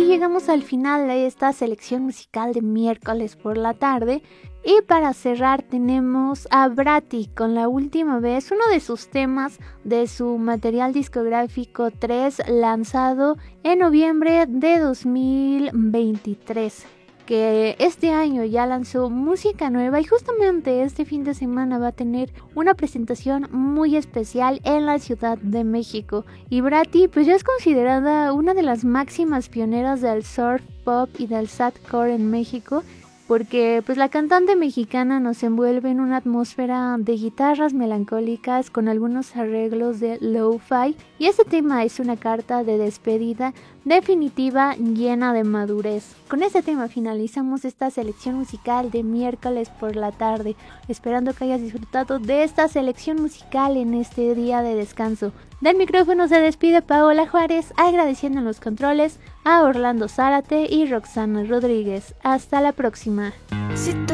llegamos al final de esta selección musical de miércoles por la tarde. Y para cerrar tenemos a Bratty con La Última Vez, uno de sus temas de su material discográfico 3, lanzado en noviembre de 2023. Que este año ya lanzó música nueva y justamente este fin de semana va a tener una presentación muy especial en la Ciudad de México. Y Bratty pues ya es considerada una de las máximas pioneras del surf pop y del sadcore en México, porque pues la cantante mexicana nos envuelve en una atmósfera de guitarras melancólicas con algunos arreglos de lo-fi, y este tema es una carta de despedida definitiva llena de madurez. Con este tema finalizamos esta selección musical de miércoles por la tarde, esperando que hayas disfrutado de esta selección musical en este día de descanso. Del micrófono se despide Paola Juárez, agradeciendo en los controles a Orlando Zárate y Roxana Rodríguez. Hasta la próxima. Si tú